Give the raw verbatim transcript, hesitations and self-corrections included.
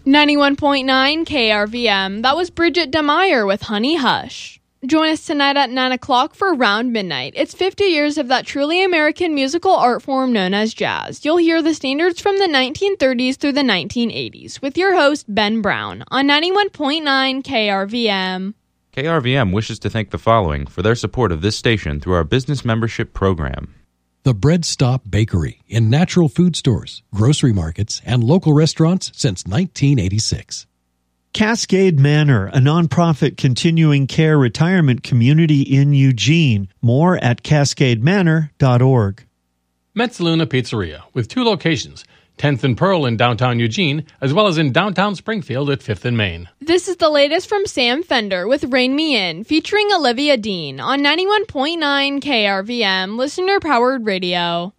ninety-one point nine K R V M. That was Bridget DeMeyer with Honey Hush. Join us tonight at nine o'clock for Round Midnight. It's fifty years of that truly American musical art form known as jazz. You'll hear the standards from the nineteen thirties through the nineteen eighties with your host, Ben Brown, on ninety-one point nine K R V M. K R V M wishes to thank the following for their support of this station through our business membership program. The Bread Stop Bakery in natural food stores, grocery markets, and local restaurants since nineteen eighty-six. Cascade Manor, a nonprofit continuing care retirement community in Eugene. More at cascade manor dot org. Metzaluna Pizzeria, with two locations, tenth and Pearl in downtown Eugene, as well as in downtown Springfield at fifth and Main. This is the latest from Sam Fender with Rein Me In, featuring Olivia Dean on ninety-one point nine K R V M, listener-powered radio.